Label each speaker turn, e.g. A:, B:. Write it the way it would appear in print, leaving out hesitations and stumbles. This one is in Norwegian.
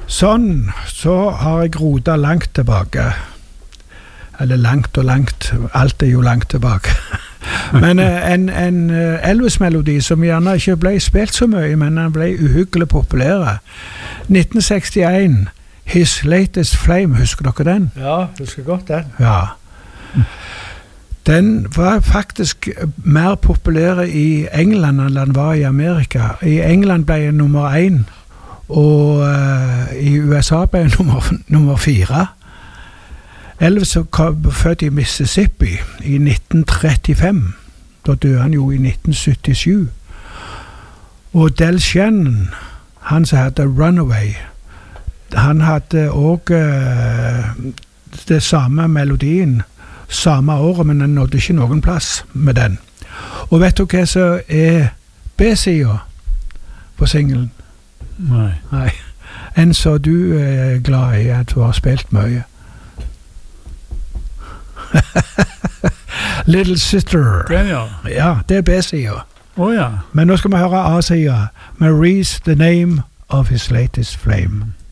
A: Sånn, så har jeg rotet langt tilbake. Eller langt og langt, alt jo langt tilbake. Men en Elvis-melodi som gjerne ikke ble spilt så mye, men den ble uhyggelig populær. 1961, His Latest Flame, husker dere den?
B: Ja, husker godt den.
A: Ja. Den var faktisk mer populær i England enn den var i Amerika. I England ble den nummer 1, og i USA ble den nummer 4. Elvis var født i Mississippi i 1935. Da døde han jo i 1977. Og Del Shannon, han som hadde Runaway, han hadde også det samme melodien, samme året, men han nådde ikke noen plass med den. Og vet du hva som B-siden på singelen? Nei. En så du glad i at du har spilt mye. Little Sister.
B: Den, ja.
A: Ja, det B-siden.
B: Ja.
A: Men nå skal vi høre A-siden. Marie's the name of his latest flame.